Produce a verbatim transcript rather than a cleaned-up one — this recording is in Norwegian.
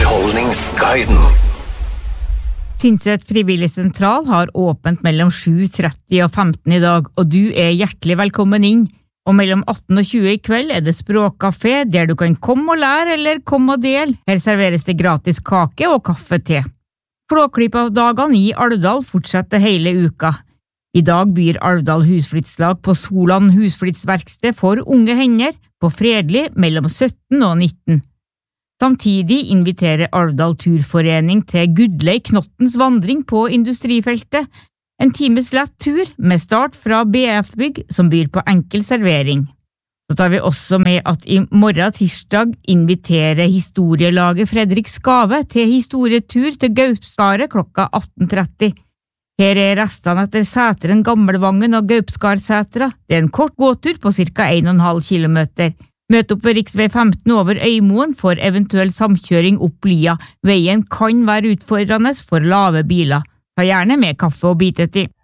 Underholdningsguiden. Tynset frivillig sentral har åpent mellom sju tretti og femten i dag, og du er hjertelig velkommen inn. Og mellom atten og tjue i kveld er det språkkafé, der du kan komme og lære eller komme og dele. Her serveres det gratis kake og kaffe te. Flåklypa-dagene i Alvdal fortsetter hele uka. I dag byr Alvdal husflyttslag på Solan husflyttsverksted for unge hender på Fredelig mellom sytten og nitten. Samtidig inviterer Alvdal turforening til Gudlei Knottens vandring på industrifeltet, en times lett tur med start fra B F-bygg som byr på enkel servering. Så tar vi også med at i morgen tirsdag inviterer historielaget Fredrik Skave til historietur til Gaupskaret klokka atten tretti. Her er restene etter Sæteren, Gammelvangen og Gaupskarsetra. Det er en kort gåtur på cirka en og en halv kilometer. Møt opp ved riksvei femten over Øymoen for eventuell samkjøring opp Lia. Veien kan være utfordrende for lave biler. Ta gjerne med kaffe og bitetid.